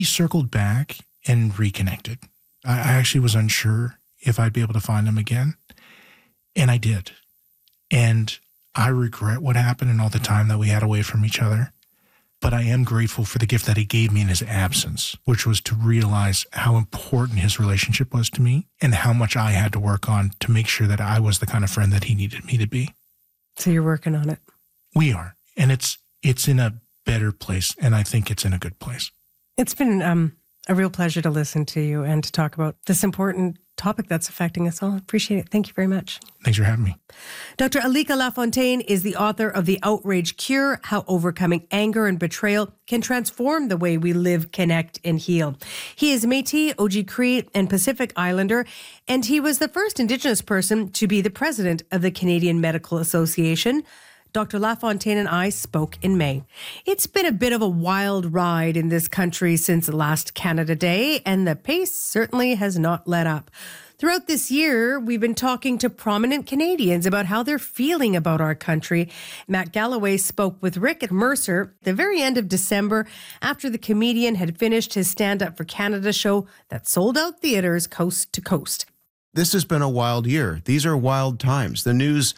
He circled back and reconnected. I actually was unsure if I'd be able to find him again, and I did. And I regret what happened and all the time that we had away from each other. But I am grateful for the gift that he gave me in his absence, which was to realize how important his relationship was to me and how much I had to work on to make sure that I was the kind of friend that he needed me to be. So you're working on it. We are. And it's in a better place, and I think it's in a good place. It's been a real pleasure to listen to you and to talk about this important topic that's affecting us all. Appreciate it. Thank you very much. Thanks for having me. Dr. Alika Lafontaine is the author of The Outrage Cure, How Overcoming Anger and Betrayal Can Transform the Way We Live, Connect, and Heal. He is Métis, Oji-Cree, and Pacific Islander, and he was the first Indigenous person to be the president of the Canadian Medical Association. Dr. Lafontaine and I spoke in May. It's been a bit of a wild ride in this country since last Canada Day, and the pace certainly has not let up. Throughout this year, we've been talking to prominent Canadians about how they're feeling about our country. Matt Galloway spoke with Rick Mercer at the very end of December after the comedian had finished his Stand Up for Canada show that sold out theaters coast to coast. This has been a wild year. These are wild times. The news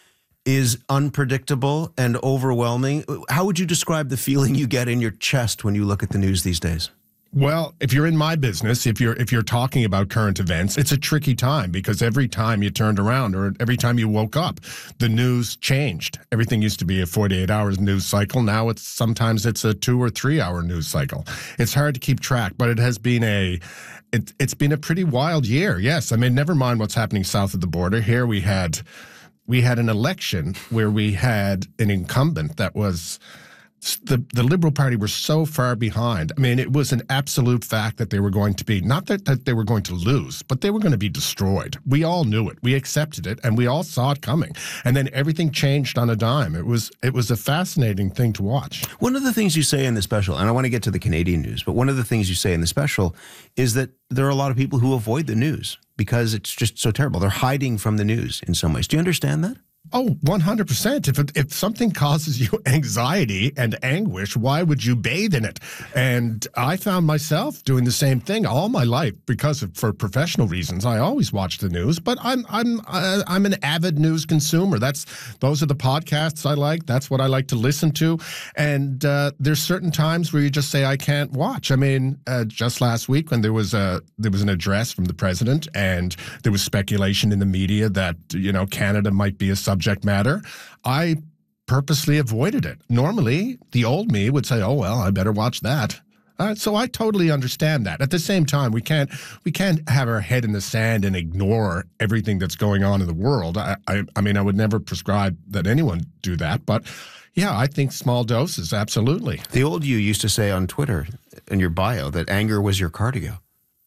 is unpredictable and overwhelming. How would you describe the feeling you get in your chest when you look at the news these days? Well, if you're in my business, if you're talking about current events, it's a tricky time because every time you turned around or every time you woke up, the news changed. Everything used to be a 48 hours news cycle. Now sometimes it's a 2 or 3 hour news cycle. It's hard to keep track, but it has been it's been a pretty wild year. Yes, I mean, never mind what's happening south of the border. Here we had an election where we had an incumbent that was the Liberal Party were so far behind. I mean, it was an absolute fact that they were going to be, not that they were going to lose, but they were going to be destroyed. We all knew it. We accepted it, and we all saw it coming. And then everything changed on a dime. It was a fascinating thing to watch. One of the things you say in the special, and I want to get to the Canadian news, but one of the things you say in the special is that there are a lot of people who avoid the news because it's just so terrible. They're hiding from the news in some ways. Do you understand that? Oh, 100%. If something causes you anxiety and anguish, why would you bathe in it? And I found myself doing the same thing all my life for professional reasons. I always watch the news, but I'm an avid news consumer. Those are the podcasts I like. That's what I like to listen to. And there's certain times where you just say I can't watch. I mean, just last week when there was an address from the president, and there was speculation in the media that Canada might be a subject matter, I purposely avoided it. Normally, the old me would say, oh, well, I better watch that. So I totally understand that. At the same time, we can't have our head in the sand and ignore everything that's going on in the world. I mean, I would never prescribe that anyone do that, but yeah, I think small doses, absolutely. The old you used to say on Twitter in your bio that anger was your cardio.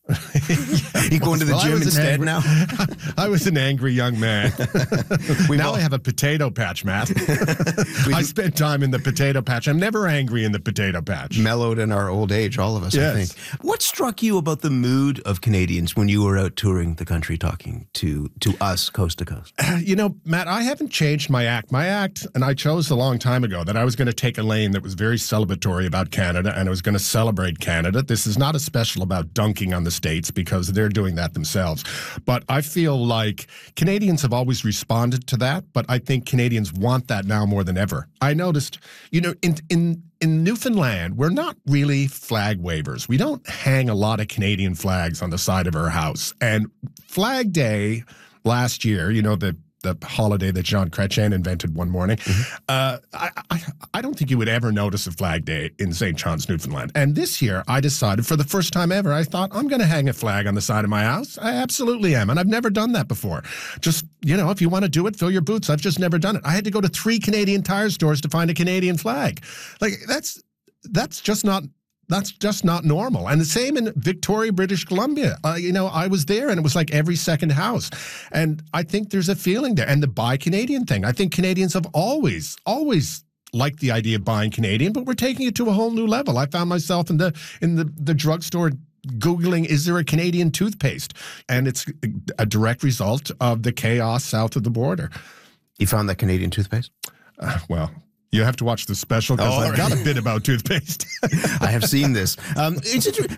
You going to the gym instead now? I was an angry young man. I have a potato patch, Matt. I spent time in the potato patch. I'm never angry in the potato patch. Mellowed in our old age, all of us, yes. I think. What struck you about the mood of Canadians when you were out touring the country talking to us coast to coast? Matt, I haven't changed my act. My act, and I chose a long time ago that I was going to take a lane that was very celebratory about Canada, and I was going to celebrate Canada. This is not a special about dunking on the States because they're doing that themselves. But I feel like Canadians have always responded to that, but I think Canadians want that now more than ever. I noticed, in Newfoundland, we're not really flag wavers. We don't hang a lot of Canadian flags on the side of our house. And Flag Day last year, the holiday that Jean Chrétien invented one morning. Mm-hmm. I don't think you would ever notice a Flag Day in St. John's, Newfoundland. And this year, I decided for the first time ever, I thought, I'm going to hang a flag on the side of my house. I absolutely am. And I've never done that before. Just, if you want to do it, fill your boots. I've just never done it. I had to go to 3 Canadian Tire stores to find a Canadian flag. Like, that's just not normal. And the same in Victoria, British Columbia. I was there and it was like every second house. And I think there's a feeling there. And the Buy Canadian thing. I think Canadians have always liked the idea of buying Canadian, but we're taking it to a whole new level. I found myself in the drugstore Googling, is there a Canadian toothpaste? And it's a direct result of the chaos south of the border. You found that Canadian toothpaste? Well, You have to watch the special because Oh, I've got a bit about toothpaste. I have seen this. It's